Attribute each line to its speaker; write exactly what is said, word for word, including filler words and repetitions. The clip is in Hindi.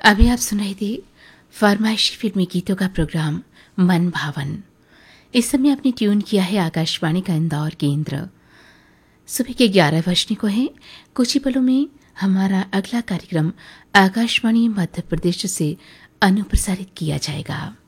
Speaker 1: अभी आप सुन रहे थे फरमाइशी फिल्मी गीतों का प्रोग्राम मन भावन। इस समय आपने ट्यून किया है आकाशवाणी का इंदौर केंद्र। सुबह के ग्यारह बजने को है। कुछ ही पलों में हमारा अगला कार्यक्रम आकाशवाणी मध्य प्रदेश से अनुप्रसारित किया जाएगा।